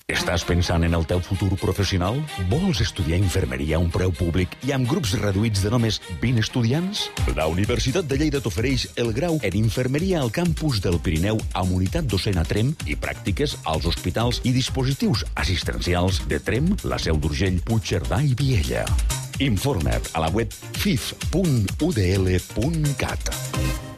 Estàs pensant en el teu futur professional? Vols estudiar infermeria a un preu públic i amb grups reduïts de només 20 estudiants? La Universitat de Lleida t'ofereix el grau en infermeria al campus del Pirineu amb unitat docent a Tremp i pràctiques als hospitals i dispositius assistencials de Tremp, la Seu d'Urgell, Puigcerdà i Viella. Informa't a la web fif.udl.cat.